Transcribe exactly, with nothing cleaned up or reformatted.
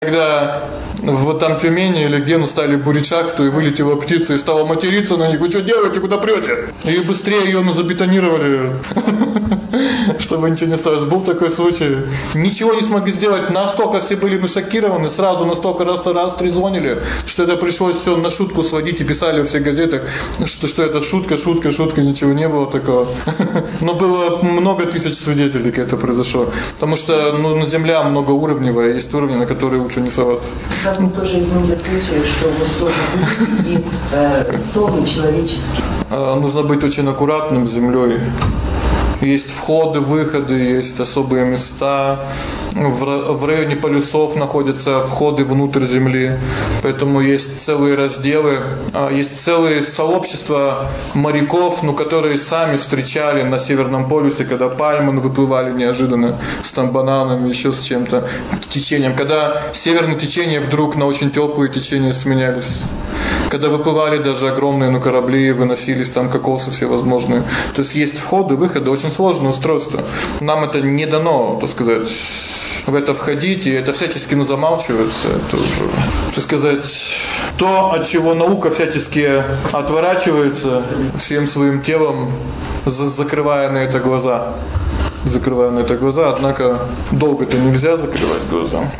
Когда в там Тюмени или где, ну, стали бурить шахту, и вылетела птица и стала материться на них: вы что делаете, куда прете? И быстрее ее ну, забетонировали, чтобы ничего не осталось. Был такой случай. Ничего не смогли сделать, настолько все были мы шокированы, сразу настолько раз раз трезвонили, что это пришлось все на шутку сводить, и писали во всех газетах, что, что это шутка, шутка, шутка, ничего не было такого. Но было много тысяч свидетелей, как это произошло. Потому что ну, Земля многоуровневая, есть уровни, на которые лучше не соваться. Ну, тоже извините случай, что вот тоже и э, столбы человеческие. Нужно быть очень аккуратным с землей. Есть входы, выходы, есть особые места. В, в районе полюсов находятся входы внутрь Земли. Поэтому есть целые разделы, есть целые сообщества моряков, ну, которые сами встречали на Северном полюсе, когда пальмы выплывали неожиданно с там бананами, еще с чем-то, течением. Когда северные течения вдруг на очень теплые течения сменялись. Когда выплывали даже огромные ну, корабли, выносились там кокосы всевозможные. То есть есть входы, выходы, очень сложное устройство. Нам это не дано, так сказать, в это входить, и это всячески ну, замалчивается. Это уже, так сказать, то, от чего наука всячески отворачивается всем своим телом, закрывая на это глаза. Закрывая на это глаза, однако долго-то нельзя закрывать глаза.